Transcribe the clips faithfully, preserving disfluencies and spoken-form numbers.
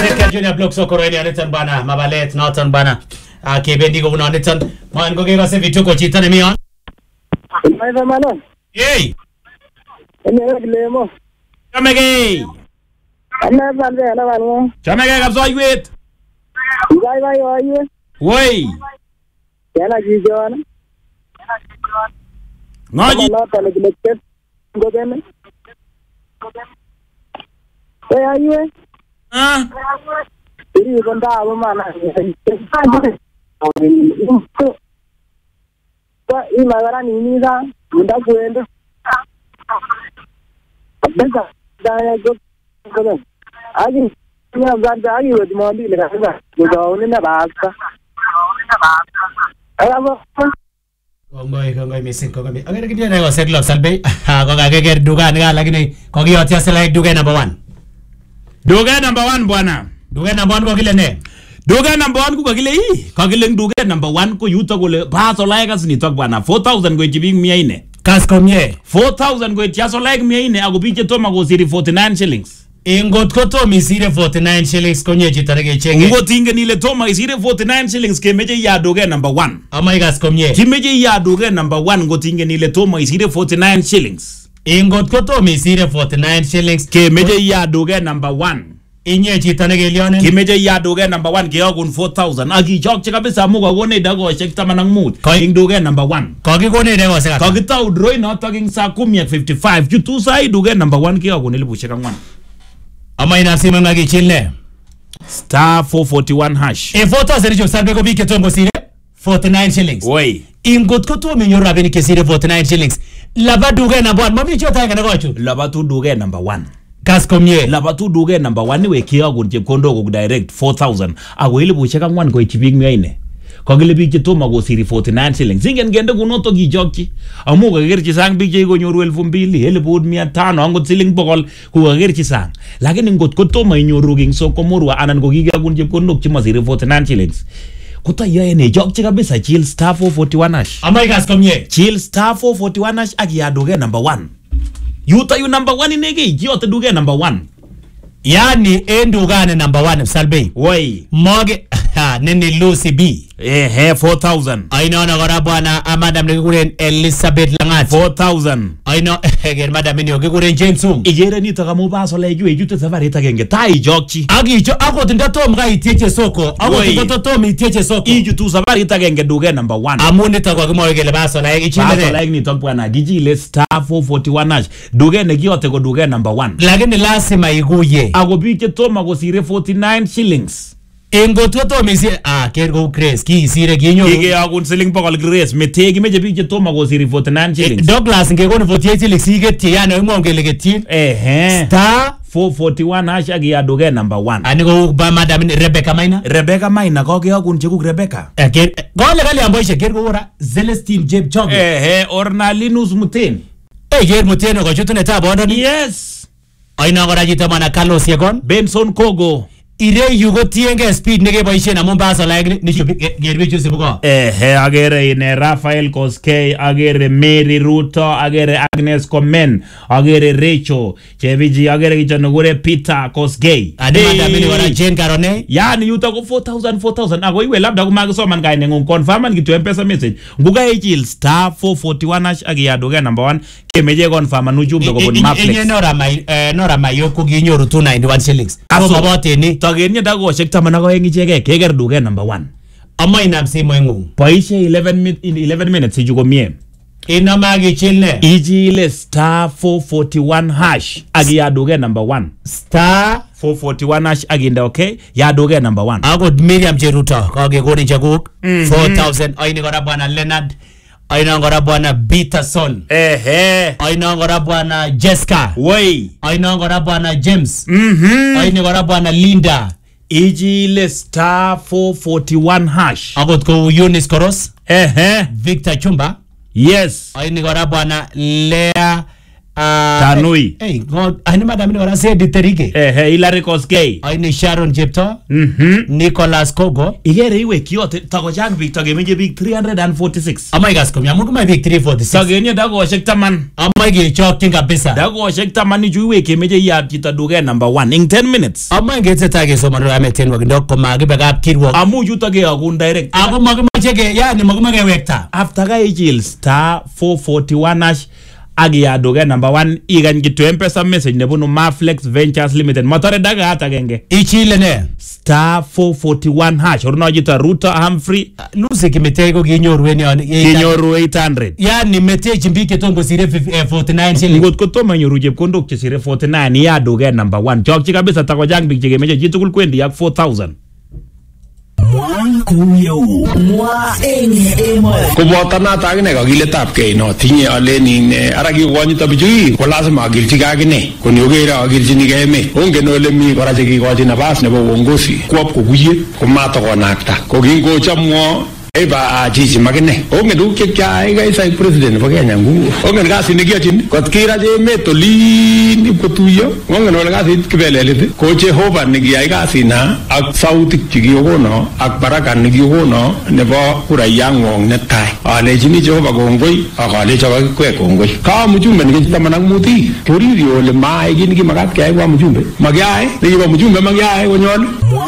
Seka Junior Block Sokoro ni anitan bana mabalet noton bana kebendi ko una anitan man ko kekase vituko chito ne mion. Mai ba mano? Hey. Ene glemo. Chamege. Ana bande ana bango. Chamege kapso iwet. Gai gai oye. Woi. Yana jijon. Ngoji. Ana tane gileket. Ngogene. Eh aye. Ah. Iri banda aba mana. Kwa ina gara nini da munda kwenda. Abenda daya go go. Aji ni abanda ayi wadi mondi le kaza. Go ne na basta. Aba Kongoi kongoi missing kongoi. Agere kidia na waset love salbe. Ha ko kage duga nga lakini ko giyotia sela duga number one. Duga number one bwana. Duga number one ko kile ne. Duga number one ko kile hii. Ko kile duga number one ko yuto kule baso like as ni tok bwana. four thousand ko jibing mia ine. Kas komye. four thousand ko tiaso like mia ine ako biche toma ko siri forty-nine shillings. Ingot ko to misire forty-nine shillings konye chitarege chenge. Ngo tinge nile toma isire forty-nine shillings ke meje ya duga number one. Ama igas komye. Ki meje ya duga number one ngo tinge nile toma isire forty-nine shillings. Ingot ko to misire forty-nine shillings ke meje ya duga number one. Inye chitarege lione. Ki meje ya duga number one ke yakun four thousand. Aki chok chika bisa muka kone dago shek tamanang mood. King duga number one. Kogi kone dago shek. Kogi tau droi na talking sa kumi at fifty-five. Jutu sa i duga number one ke yakun ilipu shekang one. Ama inasema ngaki chile star four forty-one hash. E four thousand jo sabe ko bi ke tombo sire forty-nine shillings. Woi. Ingot ko to minyo rabeni ke sire forty-nine shillings. Laba duga number one. Mami chota ngana gochu. Laba tu duga number one. Kas komye. Laba tu duga number one we ke yakun je kondo ko direct four thousand. Ago ilipu shekang one ko ichibig mia ine. Kogile big toma go siri forty-nine shillings. Zingen gende kunoto gi jokchi. Amu ka gerchi sang big je go nyoru elfu mbili, elfu mia tano angot siling bokol ku ka gerchi sang. Lakini ngot ko toma nyoru ging so komorwa anan go giga gunje kondok chima siri forty-nine shillings. Kuta ya ne jokchi kabisa chill star four forty-one hash. Ama igas komye. Chill star four forty-one hash agi ya duge number one. Yuta yu number one inege yote duge number one. Yani endugane number one salbe. Woi. Moge ha nini Lucy B. Eh he four thousand. Aino na gora bwana madam ne kuren Elizabeth Langat four thousand. Aino ger madam ni oge kuren James Ung. Ijere ni taka mubaso la iju iju te safari takenge tai jokchi. Agi jo ako tinda to mga itieche soko. Ako tinda to to itieche soko. Iju tu safari takenge duge number one. Amuni takwa kimo oge le baso la igi chile. Baso la igi ni tokwa na giji le star four forty-one hash. Duge ne giote ko duge number one. Lakini lazima iguye. Ako biche toma ko sire forty-nine shillings. Ingot ko to misire ah kergo Grace ki sire ginyo. Ige akun siling pokol Grace metegi meje biche toma ko sire forty-nine shillings. Douglas nge kono forty-eight shillings ige tiano imo ngele getin. Eh eh. Star four forty-one hash agi ya duge number one. Ani ko ba madam Rebecca Maina. Rebecca Maina ko ge akun chekuk Rebecca. Eh ger gole gali amboishe kergo ora Celestine Jeb Chog. Eh eh Ornalinus Muten. Eh ger Muten ko chutune ta bondo ni. Yes. Aina gora jita mana Carlos Yegon. Benson Kogo. Ire yugo tienge speed nege boishe na Mombasa like ni chupi gerbi chusi buko. Eh he agere ine Rafael Koskei, agere Mary Ruto, agere Agnes Komen, agere Rachel, Cheviji agere kichonogure Peter Koskei. Ade madam ni wala Jane Karone. Yani yuta ko four thousand four thousand ago iwe labda kumagisoma ngaine ngun confirm and kitu M-Pesa message. Nguga ejil star four forty-one hash agi ya doga number one kemeje confirm anujumbe ko bon maplex. Inye nora mai eh nora mai yoko ginyoru two ninety-one shillings. Aso mabote ni tagenya dago shek tamana ko engi chege keger duga number one. Ama inam simo engu. Paishe eleven minutes ijugo mie. Ina magi chile. Ijile star four forty-one hash agi ya doga number one. Star four forty-one hash agi nda okay ya doga number one. Ago Miriam Cheruto kage goni chaguk four thousand. Aini gora bwana Leonard. Aina ngora bwana Peterson. Eh eh. Aina ngora bwana Jessica. Woi. Aina ngora bwana James. Mhm. Aina ngora bwana Linda. Ijile star four forty-one hash. Agot ko Eunice Koros. Eh eh. Victor Chumba. Yes. Aina ngora bwana Lea Tanui. Hey, God, ani madam ni ora se diterike. Eh, eh, Hilary Koskei. Ai ni Sharon Jepto. Mhm. Nicholas Kogo. Igere iwe kiyote takochang biik takemeche biik three hundred forty-six. Amai gas komi amun kuma biik three forty-six. Takenye dakoshek taman. Amai kechokyin kabisa. Dakoshek taman ichu iwe kemeche iyat chito duket number one in ten minutes. Amai keteta kesoman ame tenwok ndok komakibe kap kirwok. Amu chuto keyokun direct. Ako makimache ke yani makimache wekta. After ka ichil star four forty-one hash Agia duket number one ikany kityo M-Pesa message nebunu Maflex Ventures Limited. Motore daga hata genge. Ichile ne star four forty-one hash. Orno jita Ruto Humphrey. Lucy kimetei ko kinyoru en yon. Kinyoru eight hundred. Yani metei chimbik cheton kosire forty-nine shilling. Ngot ko tomo nyoru chepkondok chesire forty-nine ya duket number one. Chokchi kabisa takochang biik chekemeche chitugul kwendi ak four thousand. Koboto noto akine kakiletab kei no tinye alen ara kikokonyit bichu ko lazima akilchigei akine ko niokere akilchinigei emet ongen ole mi kora chekikochi nafas nebo uongozi kwop kokuye komatokonakta ko kingochamwo eba chichi makine ongen tuguk chekyai kaisai president nebo Kenya nguvu ongen kasit nekiyochin kot kirach emet olin ipkotuyo ongen ole kasit kibelelit ko Jehova nekiyai kasina ak sautik chekikokono ak baraka nekikokono nebo kurayang'wong netai alechini Jehova kongoi ak alecho kakikwek kongoi ka mjumbe nekit taman ak mut koriri ole maai kit nekimakat keyai kwa mjumbe makiyai nekibo mjumbe makiyai konyol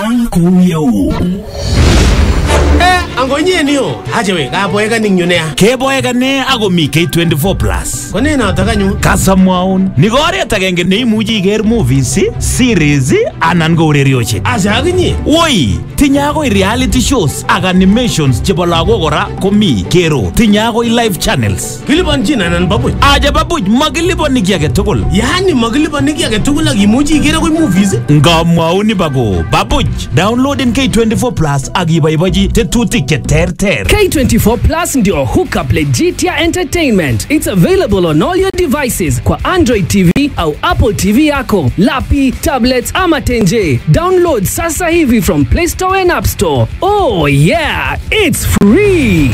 Angonye niyo hajewe kaboeka ning yunea Keboeka ne ako mi K twenty-four plus. Kone na takanyu Kasamwaun ni goret agenge neimuchi iker movies, series anan ko urerioshek. Asa akinye Woi, tinye akoi reality shows ak animations chebo lagok kora komi kero. Tinye akoi live channels. Kilipanchin anan babuch Aja babuch makiliponi ki age tugul. Yani makilipani ki age tugul ak imuchi iker akoi movies Ngamwaun bako babuch downloading K twenty-four plus ak iboibochi tetutik che terter. K twenty-four plus ndio hookup Legitia Entertainment. It's available on all your devices kwa Android T V au Apple T V yako, lapi, tablets ama tenje. Download sasa hivi from Play Store and App Store. Oh yeah, it's free.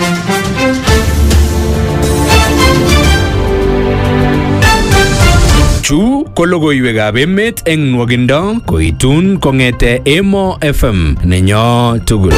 Chu ko logoiwekab emet eng nwogindo koitun kong'ete Emo F M nenyo tugul.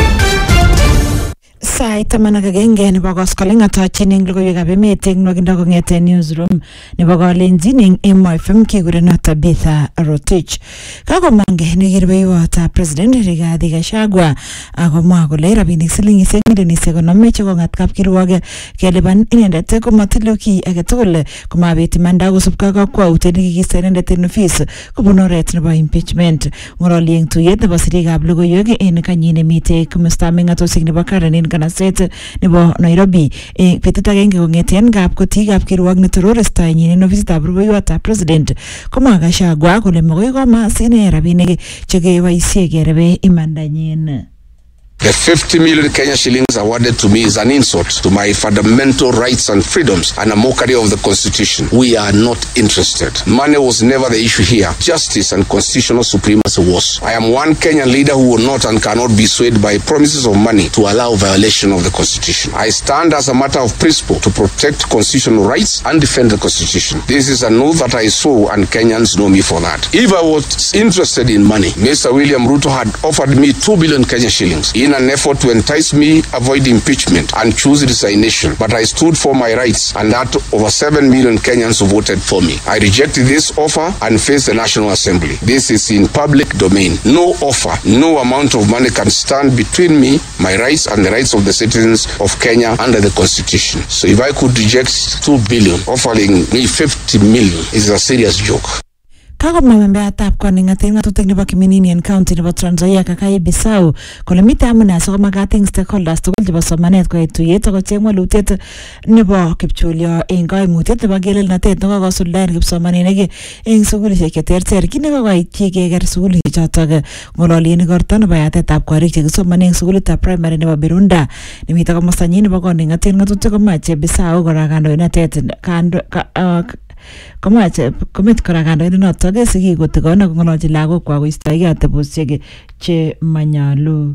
Sait taman ak agenge nebo koskoling atochin eng logoiwekab emet eng nwogindo kong'ete newsroom nebo Kalenjin eng Emo F M kekureno Tabitha Rotich. Kakomang'e nekirubeiwotab President Rigathi Gachagua akomwa kole rabinik silingisiek milionisiek konom chekong'at kapkirwok kelipan inendet komatile kiy age tugul komabet imanda kosubkei ak kakwautiet nekikisto inendet en ofis kobun oret nebo impeachment. Ng'ololi eng tuyet nebo sirikab logoiwek en kanyi nemitei komostab meng'atosiek nebo Karen en kanaset nebo Nairobi e betut agenge kong'eten kapkotikab kirwok netororistoenyin en ofisitab rubeiwotab President komwa Gachagua kole makoi komas ine rabinik chekeboisie kerebe imandanyin. The fifty million Kenya shillings awarded to me is an insult to my fundamental rights and freedoms and a mockery of the Constitution. We are not interested. Money was never the issue here. Justice and constitutional supremacy was. I am one Kenyan leader who will not and cannot be swayed by promises of money to allow violation of the Constitution. I stand as a matter of principle to protect constitutional rights and defend the Constitution. This is an oath that I swore, and Kenyans know me for that. If I was interested in money, Mister William Ruto had offered me two billion Kenya shillings in an effort to entice me avoid impeachment and choose resignation, but I stood for my rights, and that over seven million Kenyans who voted for me. I rejected this offer and faced the National Assembly. This is in public domain. No offer, no amount of money can stand between me, my rights, and the rights of the citizens of Kenya under the Constitution. So if I could reject two billion, offering me fifty million is a serious joke. Kakomwa membeatab koning'atet ng'atutik nebo Kimininian County nebo Trans Nzoia Kakai Bisau kole mitei amune sikomakat eng stakeholders tugul chebo somanet koyai tuyet akocheng walutiet nebo kipchulyo eng kaimutiet nebo kelelnatet nekokosuldaen kipsomaninik eng sukulishek cheterter kit nekokoityi keker sukulishek chotok. Ng'ololi eng igorto nebo yatetab korik chekisomane eng sukulitab primary nebo Birunda nemitei komostanyi nebo koning'atet ng'atutik komache Bisau kora kandoinatet kando komache komit kora kandoindet notok sikikotikon ak kong'ololchi lagok kwa koistoegei atebosiek che manyalu.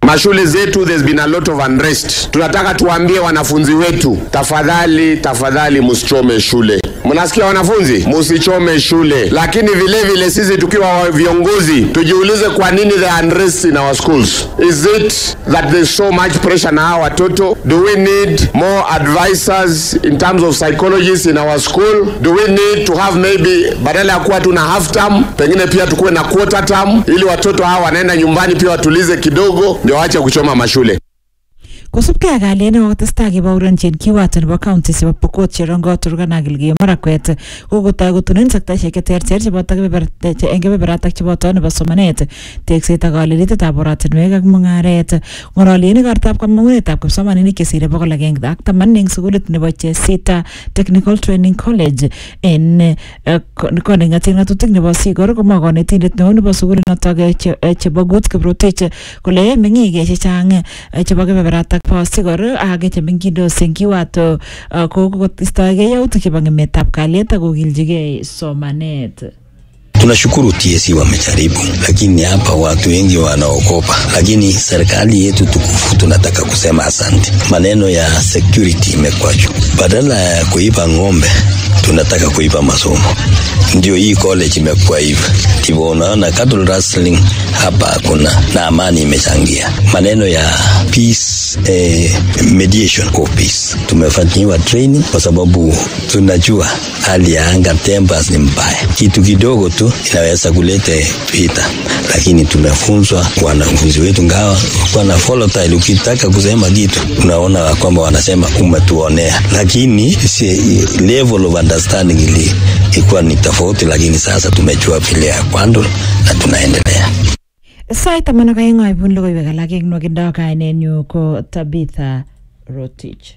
Mashule zetu there's been a lot of unrest. Tunataka tuambie wanafunzi wetu, tafadhali tafadhali msichome shule. Mnasikia wanafunzi? Msichome shule. Lakini vile vile sisi tukiwa viongozi tujiulize kwa nini the unrest in our schools. Is it that there's so much pressure na hawa watoto? Do we need more advisors in terms of psychologists in our school? Do we need to have maybe badala ya kuwa tuna half term, pengine pia tukuwe na quarter term ili watoto hawa wanaenda nyumbani pia watulize kidogo ndio waache kuchoma mashule. Kosubkei ak kalyet nekokotestai kebouronjin kiwato nebo county chebo Pokot Cherongo Turkana ak Elgeyo Marakwet kokotoi kotunin sektaishek cheterter cheboto eng kebeberata cheboto nebo somanet, tekset ak kalelitetab oratinwek ak mung'aret. Ng'ololi igortab kamang'unetab kipsomaninik chesire bokol agenge ak taman eng sukulit nebo Chesita Technical Training College en koning'ating ng'atutik nebo Sigor komwa konetindet neo nebo sukulinotok chebo Gut Kiprotich kole meng'ik chechang chebo kebeberata po Sigor age chemengindos eng kiwato ko koistoegei yautik chebo ng'emetab kalyet ak kokiljigei somanet. Tunashukuru T S C wamejaribu, lakini hapa watu wengi wanaogopa, lakini serikali yetu tukufu tunataka kusema asante. Maneno ya security imekuwa juu, badala ya kuiba ng'ombe tunataka kuiba masomo. Ndio hii college imekuwa hivi. Ndivyo unaona cattle rustling hapa kuna na amani imechangia. Maneno ya peace eh, mediation of peace tumefanyiwa training kwa sababu tunajua hali ya anga tempers ni mbaya. Kitu kidogo tu inaweza kuleta vita, lakini tumefunzwa wanafunzi wetu ngawa kwa na volatile. Ukitaka kusema kitu unaona kwamba wanasema umetuonea, lakini si level of understanding ili ikuwa ni tofauti, lakini sasa tumejua vile ya kwando na tunaendelea. Sait taman kaeng aibun logoiwek alak eng nwakindo kainenyu ko Tabitha Rotich.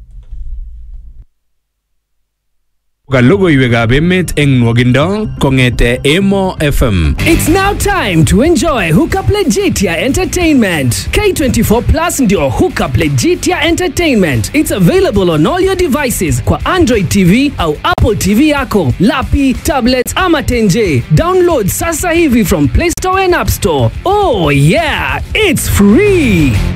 Logoiwekab emet eng nwakindo kongete Emo F M. It's now time to enjoy Hookup Legitia Entertainment. K twenty-four Plus ndio Hookup Legitia Entertainment. It's available on all your devices kwa Android T V au Apple T V yako, lapi, tablets ama tenje. Download sasa hivi from Play Store and App Store. Oh yeah, it's free.